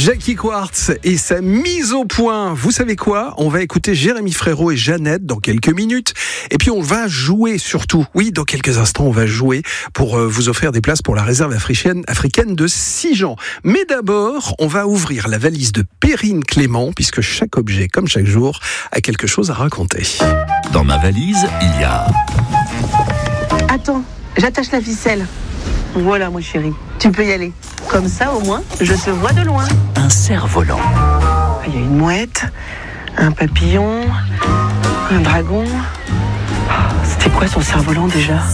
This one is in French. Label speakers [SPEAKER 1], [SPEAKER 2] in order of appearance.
[SPEAKER 1] Jackie Quartz et sa mise au point. Vous savez quoi ? On va écouter Jérémy Frérot et Jeannette dans quelques minutes. Et puis on va jouer surtout. Oui, dans quelques instants, on va jouer pour vous offrir des places pour la réserve africaine de Sijan. Mais d'abord, on va ouvrir la valise de Perrine Clément, puisque chaque objet, comme chaque jour, a quelque chose à raconter.
[SPEAKER 2] Dans ma valise, il y a...
[SPEAKER 3] Attends, j'attache la ficelle. Voilà, mon chéri, tu peux y aller. Comme ça, au moins, je te vois de loin.
[SPEAKER 2] un cerf-volant.
[SPEAKER 3] Il y a une mouette, un papillon, un dragon. C'était quoi son cerf-volant déjà ?